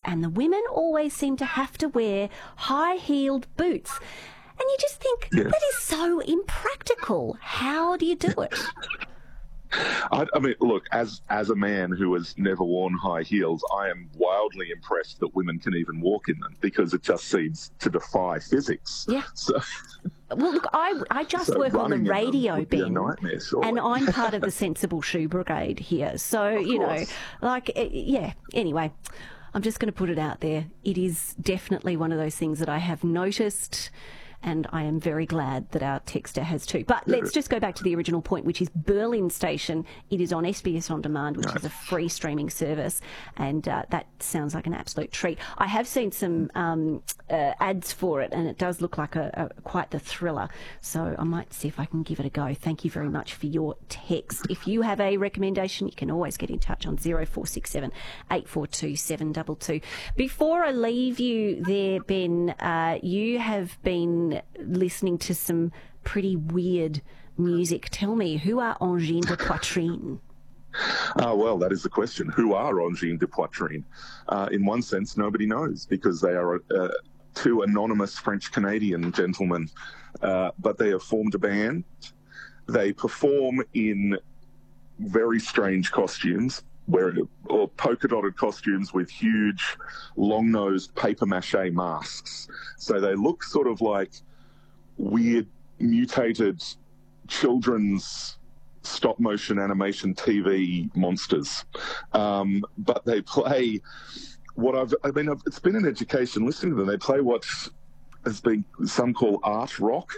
and the women always seem to have to wear high-heeled boots. And you just think, that is so impractical. How do you do it? I mean, look, as a man who has never worn high heels, I am wildly impressed that women can even walk in them, because it just seems to defy physics. Yeah. So, well, look, I just work on the radio, Ben, and I'm part of the Sensible Shoe Brigade here. So, you know, like, yeah, anyway, I'm just going to put it out there. It is definitely one of those things that I have noticed, and I am very glad that our texter has too. But let's just go back to the original point, which is Berlin Station. It is on SBS On Demand, which is a free streaming service, and that sounds like an absolute treat. I have seen some ads for it, and it does look like quite the thriller. So I might see if I can give it a go. Thank you very much for your text. If you have a recommendation, you can always get in touch on 0467 842 722. Before I leave you there, Ben, you have been listening to some pretty weird music. Tell me, who are Angine de Poitrine? Well, that is the question. Who are Angine de Poitrine? In one sense, nobody knows, because they are two anonymous French-Canadian gentlemen, but they have formed a band. They perform in very strange costumes, or polka-dotted costumes with huge, long-nosed papier-mâché masks. So they look sort of like weird, mutated children's stop-motion animation TV monsters. But they play it's been an education listening to them. They play what has been some call art rock.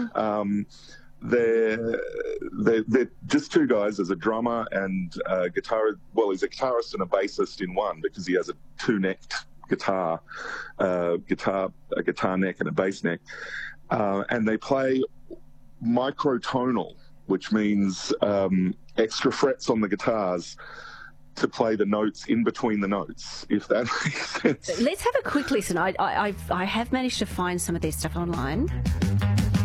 They're just two guys. There's a drummer and a guitar. Well, he's a guitarist and a bassist in one, because he has a two-necked guitar neck and a bass neck. And they play microtonal, which means extra frets on the guitars to play the notes in between the notes, if that makes sense. Let's have a quick listen. I have managed to find some of their stuff online.